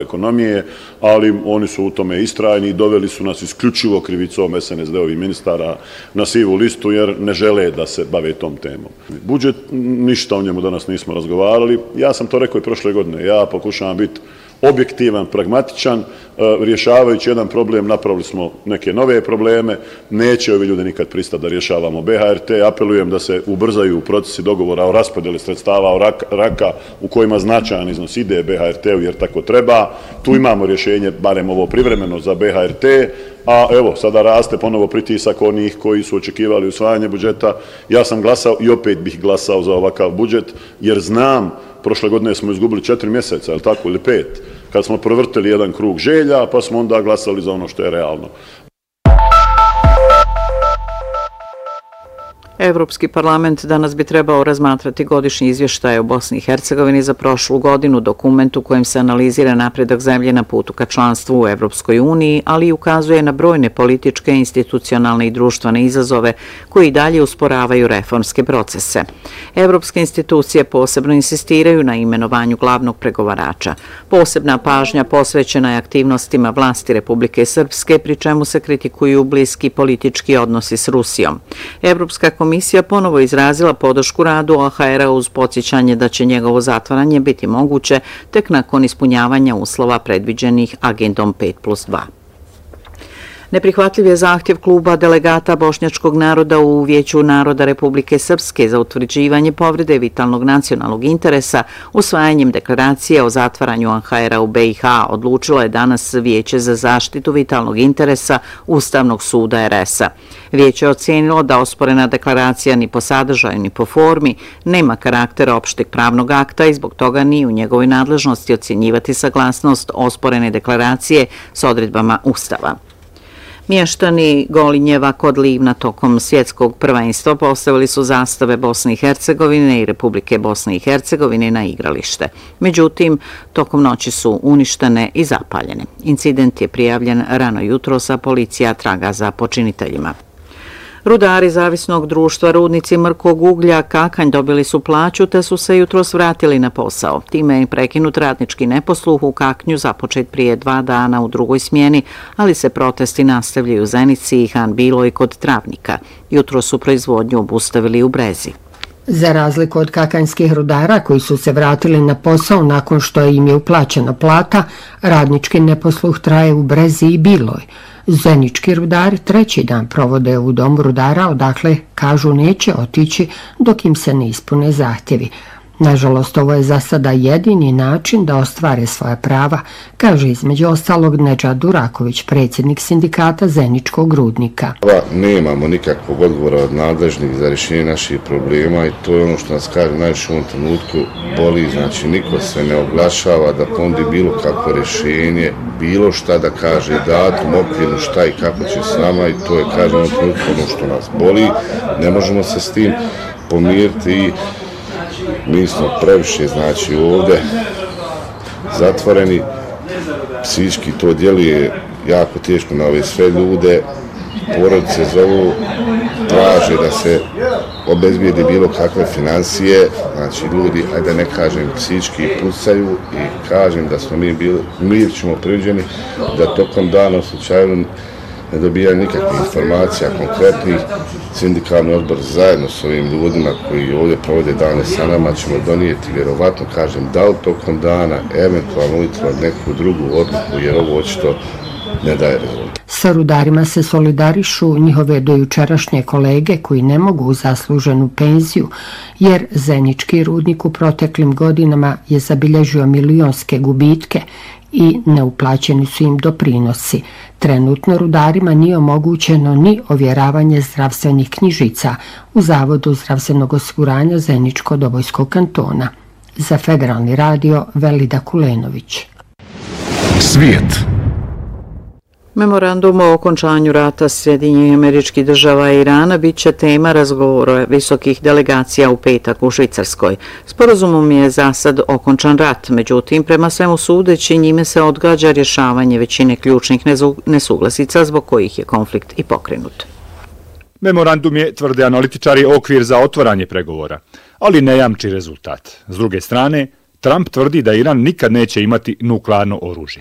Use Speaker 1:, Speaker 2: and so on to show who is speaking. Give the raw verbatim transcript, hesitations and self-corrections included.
Speaker 1: ekonomije, ali oni su u tome istrajni i doveli su nas isključivo krivicom S N S D-ovih ministara na sivu listu jer ne žele da se bave tom temom. Budžet, ništa o njemu danas nismo razgovarali. Ja sam to rekao i prošle godine. Ja pokušavam biti objektivan, pragmatičan, rješavajući jedan problem, napravili smo neke nove probleme, neće ovi ljudi nikad pristati da rješavamo B H R T, apelujem da se ubrzaju procesi dogovora o raspodjeli sredstava o raka u kojima značajan iznos ide B H R T-u jer tako treba, tu imamo rješenje, barem ovo privremeno za B H R T, a evo, sada raste ponovo pritisak onih koji su očekivali usvajanje budžeta, ja sam glasao i opet bih glasao za ovakav budžet, jer znam, prošle godine smo izgubili četiri mjeseca, ili tako, ili pet, kad smo provrteli jedan krug želja, pa smo onda glasali za ono što je realno.
Speaker 2: Evropski parlament danas bi trebao razmatrati godišnji izvještaj o Bosni i Hercegovini za prošlu godinu, dokument u kojem se analizira napredak zemlje na putu ka članstvu u Evropskoj uniji, ali i ukazuje na brojne političke, institucionalne i društvene izazove koji i dalje usporavaju reformske procese. Evropske institucije posebno insistiraju na imenovanju glavnog pregovarača. Posebna pažnja posvećena je aktivnostima vlasti Republike Srpske, pri čemu se kritikuju bliski politički odnosi s Rusijom. Evropska komisija Komisija ponovo izrazila podršku radu O H R-a uz podsjećanje da će njegovo zatvaranje biti moguće tek nakon ispunjavanja uslova predviđenih agendom pet plus dva. Neprihvatljiv je zahtjev kluba delegata bošnjačkog naroda u Vijeću naroda Republike Srpske za utvrđivanje povrede vitalnog nacionalnog interesa usvajanjem deklaracije o zatvaranju O H R-a u B i H odlučilo je danas Vijeće za zaštitu vitalnog interesa Ustavnog suda R S-a. Vijeće je ocijenilo da osporena deklaracija ni po sadržaju ni po formi nema karakter opšteg pravnog akta i zbog toga nije u njegovoj nadležnosti ocjenjivati saglasnost osporene deklaracije s odredbama Ustava. Mještani Golinjeva kod Livna tokom svjetskog prvenstva postavili su zastave Bosne i Hercegovine i Republike Bosne i Hercegovine na igralište. Međutim, tokom noći su uništene i zapaljene. Incident je prijavljen rano jutros, a policija traga za počiniteljima. Rudari zavisnog društva Rudnici mrkog uglja Kakanj dobili su plaću te su se jutros vratili na posao. Time je prekinut radnički neposluh u Kaknju započet prije dva dana u drugoj smjeni, ali se protesti nastavljaju u Zenici i Han Biloj kod Travnika. Jutro su proizvodnju obustavili u Brezi.
Speaker 3: Za razliku od kakanjskih rudara koji su se vratili na posao nakon što im je uplaćena plata, radnički neposluh traje u Brezi i Biloj. Zenički rudari treći dan provode u domu rudara, odakle kažu neće otići dok im se ne ispune zahtjevi. Nažalost, ovo je za sada jedini način da ostvare svoja prava, kaže između ostalog Nedžad Duraković, predsjednik sindikata Zeničkog rudnika.
Speaker 4: Nemamo nikakvog odgovora od nadležnih za rješenje naših problema i to je ono što nas kaže najviše u ovom trenutku boli, znači niko se ne oglašava da ponudi bilo kakvo rješenje, bilo šta da kaže, datum, okvirno šta i kako će s nama i to je kaže u ovom trenutku ono što nas boli, ne možemo se s tim pomiriti i mi smo previše, znači, ovdje zatvoreni, psihički to djeluje jako teško na ove sve ljude, porodice zovu, traže da se obezbijedi bilo kakve financije, znači ljudi, ajde da ne kažem, psihički pucaju i kažem da smo mi bili, mi ćemo priđeni da tokom dana u slučaju ne dobijaju nikakve informacija konkretnih. Sindikalni odbor zajedno s ovim ljudima koji ovdje provode dane sa nama ćemo donijeti, vjerovatno kažem, da li tokom dana, eventualno ujutro neku drugu odluku, jer ovo očito ne daje rezultat.
Speaker 3: Sa rudarima se solidarišu njihove dojučerašnje kolege koji ne mogu zasluženu penziju, jer Zenički rudnik u proteklim godinama je zabilježio milionske gubitke i neuplaćeni su im doprinosi. Trenutno rudarima nije omogućeno ni ovjeravanje zdravstvenih knjižica u Zavodu zdravstvenog osiguranja Zeničko-Dobojskog kantona. Za Federalni radio Velida Kulenović.
Speaker 5: Svijet.
Speaker 2: Memorandum o okončanju rata Sjedinjenih Američkih Država i Irana bit će tema razgovora visokih delegacija u petak u Švicarskoj. Sporazumom je za sad okončan rat, međutim, prema svemu sudeći, njime se odgađa rješavanje većine ključnih nesuglasica zbog kojih je konflikt i pokrenut.
Speaker 6: Memorandum je, tvrde analitičari, okvir za otvaranje pregovora, ali ne jamči rezultat. S druge strane, Trump tvrdi da Iran nikad neće imati nuklearno oružje.